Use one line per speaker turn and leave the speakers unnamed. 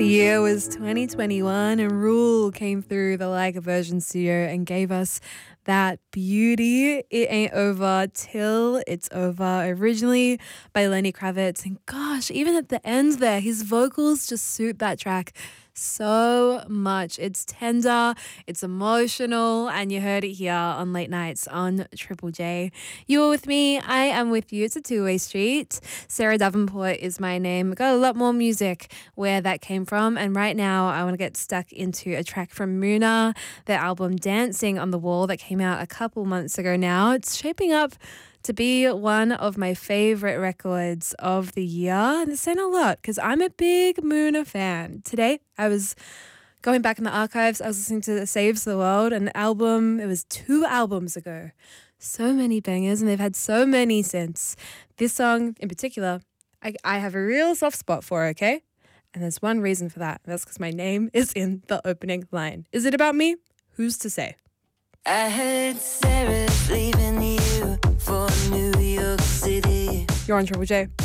The year was 2021 and Rule came through the Like a Virgin studio and gave us that beauty. It ain't over till it's over, originally by Lenny Kravitz. And gosh, even at the end there, his vocals just suit that track so much. It's tender, it's emotional, and you heard it here on Late Nights on Triple J. You're with me, I am with you. It's a two-way street. Sarah Davenport is my name. Got a lot more music where that came from, and right now I want to get stuck into a track from Muna, their album Dancing on the Wall that came out a couple months ago now. It's shaping up to be one of my favorite records of the year. And it's saying a lot because I'm a big Muna fan. Today, I was going back in the archives. I was listening to Saves the World, an album. It was 2 albums ago. So many bangers, and they've had so many since. This song in particular, I have a real soft spot for, okay? And there's one reason for that. And that's because my name is in the opening line. Is it about me? Who's to say?
I heard Sarah's leaving you for New York City.
You're on Triple J.